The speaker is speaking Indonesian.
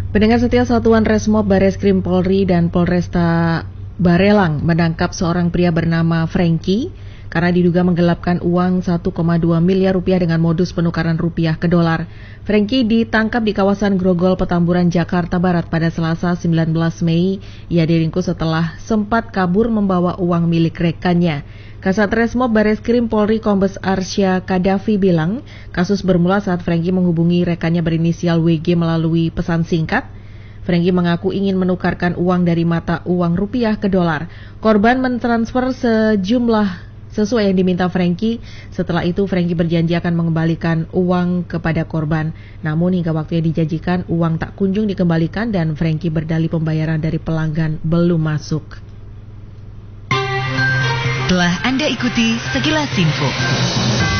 Pendengar setia, Satuan Resmob Bareskrim Polri dan Polresta Barelang menangkap seorang pria bernama Franky karena diduga menggelapkan uang 1,2 miliar rupiah dengan modus penukaran rupiah ke dolar. Franky ditangkap di kawasan Grogol, Petamburan, Jakarta Barat pada Selasa 19 Mei. Ia diringkus setelah sempat kabur membawa uang milik rekannya. Kasat Resmob Bareskrim Polri Kombes Arsya Kadafi bilang, kasus bermula saat Franky menghubungi rekannya berinisial WG melalui pesan singkat. Franky mengaku ingin menukarkan uang dari mata uang rupiah ke dolar. Korban mentransfer sejumlah sesuai yang diminta Franky. Setelah itu Franky berjanji akan mengembalikan uang kepada korban. Namun hingga waktu yang dijanjikan uang tak kunjung dikembalikan dan Franky berdalih pembayaran dari pelanggan belum masuk. Telah Anda ikuti sekilas info.